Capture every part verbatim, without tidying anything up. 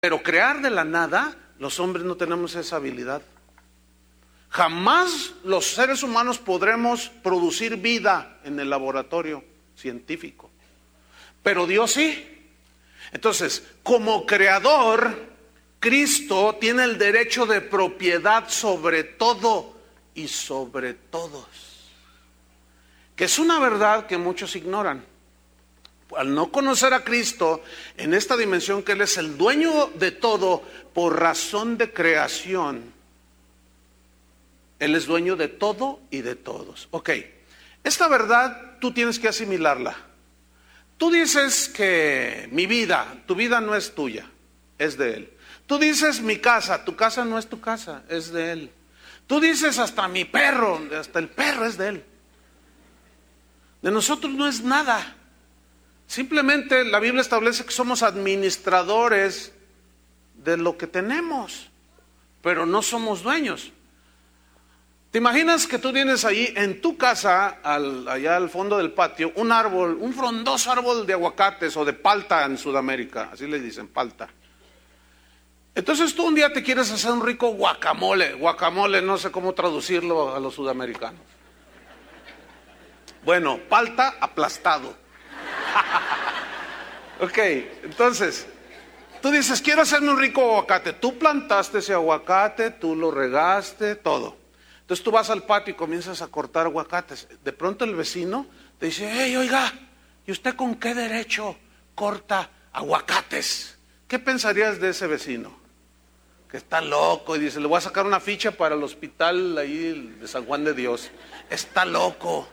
Pero crear de la nada, los hombres no tenemos esa habilidad. Jamás los seres humanos podremos producir vida en el laboratorio científico, pero Dios sí. Entonces, como creador, Cristo tiene el derecho de propiedad sobre todo y sobre todos, que es una verdad que muchos ignoran. Al no conocer a Cristo en esta dimensión, que Él es el dueño de todo por razón de creación, Él es dueño de todo y de todos. Ok, esta verdad tú tienes que asimilarla. Tú dices que mi vida, tu vida no es tuya, es de Él. Tú dices mi casa, tu casa no es tu casa, es de Él. Tú dices hasta mi perro, hasta el perro es de Él. De nosotros no es nada. Simplemente la Biblia establece que somos administradores de lo que tenemos, pero no somos dueños. ¿Te imaginas que tú tienes ahí en tu casa, al, allá al fondo del patio, un árbol, un frondoso árbol de aguacates o de palta en Sudamérica? Así le dicen, palta. Entonces tú un día te quieres hacer un rico guacamole. Guacamole, no sé cómo traducirlo a los sudamericanos. Bueno, palta aplastado. Ok, entonces, tú dices, quiero hacerme un rico aguacate. Tú plantaste ese aguacate, tú lo regaste, todo. Entonces tú vas al patio y comienzas a cortar aguacates. De pronto el vecino te dice, hey, oiga, ¿y usted con qué derecho corta aguacates? ¿Qué pensarías de ese vecino? Que está loco y dice, le voy a sacar una ficha para el hospital ahí de San Juan de Dios. Está loco.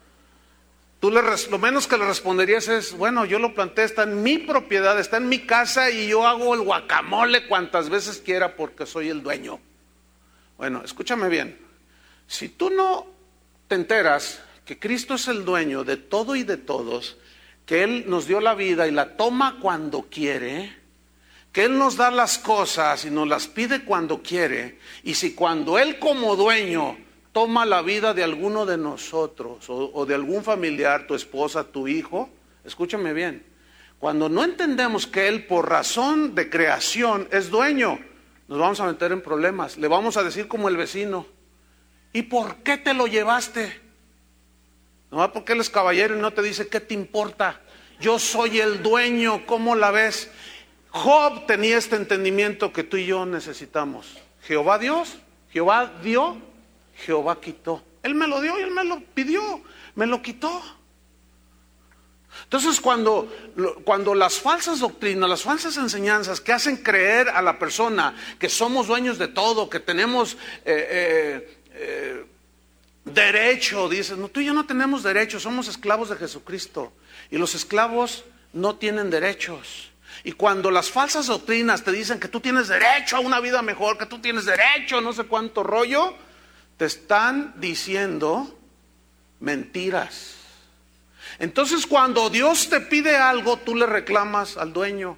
Tú le, lo menos que le responderías es, bueno, yo lo planté, está en mi propiedad, está en mi casa y yo hago el guacamole cuantas veces quiera porque soy el dueño. Bueno, escúchame bien. Si tú no te enteras que Cristo es el dueño de todo y de todos, que Él nos dio la vida y la toma cuando quiere, que Él nos da las cosas y nos las pide cuando quiere, y si cuando Él como dueño toma la vida de alguno de nosotros o, o de algún familiar, tu esposa, tu hijo, escúchame bien, cuando no entendemos que Él por razón de creación es dueño, nos vamos a meter en problemas. Le vamos a decir como el vecino, ¿y por qué te lo llevaste? No, porque Él es caballero y no te dice, ¿qué te importa? Yo soy el dueño, ¿cómo la ves? Job tenía este entendimiento que tú y yo necesitamos. Jehová Dios, Jehová dio, Jehová quitó. Él me lo dio y Él me lo pidió, me lo quitó. Entonces cuando, cuando las falsas doctrinas, las falsas enseñanzas que hacen creer a la persona que somos dueños de todo, que tenemos eh, eh, eh, derecho, dices, no, tú y yo no tenemos derecho, somos esclavos de Jesucristo y los esclavos no tienen derechos. Y cuando las falsas doctrinas te dicen que tú tienes derecho a una vida mejor, que tú tienes derecho a no sé cuánto rollo, te están diciendo mentiras. Entonces cuando Dios te pide algo, tú le reclamas al dueño.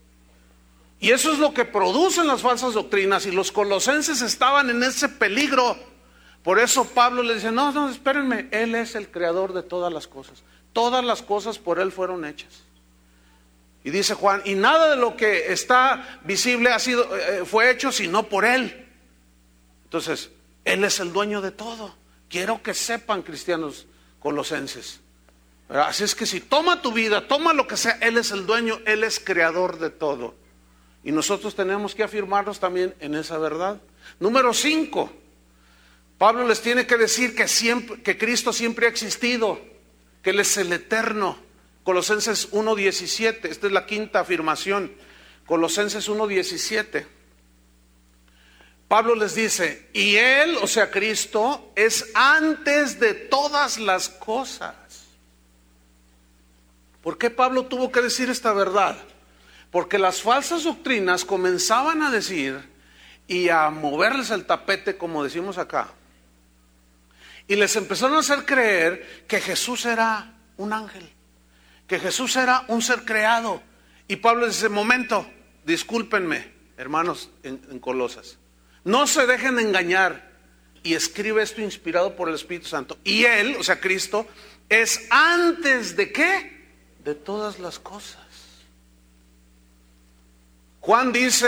Y eso es lo que producen las falsas doctrinas, y los colosenses estaban en ese peligro. Por eso Pablo le dice, no, no, espérenme, Él es el creador de todas las cosas. Todas las cosas por Él fueron hechas. Y dice Juan, y nada de lo que está visible ha sido, eh, fue hecho sino por Él. Entonces, Él es el dueño de todo. Quiero que sepan, cristianos colosenses. ¿Verdad? Así es que si toma tu vida, toma lo que sea, Él es el dueño, Él es creador de todo. Y nosotros tenemos que afirmarnos también en esa verdad. Número cinco, Pablo les tiene que decir que, siempre, que Cristo siempre ha existido, que Él es el eterno. Colosenses uno diecisiete, esta es la quinta afirmación. Colosenses uno diecisiete. Pablo les dice, y Él, o sea Cristo, es antes de todas las cosas. ¿Por qué Pablo tuvo que decir esta verdad? Porque las falsas doctrinas comenzaban a decir y a moverles el tapete, como decimos acá. Y les empezaron a hacer creer que Jesús era un ángel, que Jesús era un ser creado. Y Pablo dice, momento, discúlpenme, hermanos en, en Colosas, no se dejen engañar, y escribe esto inspirado por el Espíritu Santo. Y Él, o sea Cristo, es antes de ¿qué? De todas las cosas. Juan dice